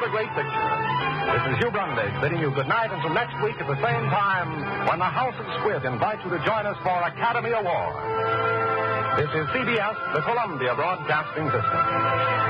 another great picture. This is Hugh Brundage bidding you good night until next week at the same time when the House of Squid invites you to join us for Academy Award. This is CBS, the Columbia Broadcasting System.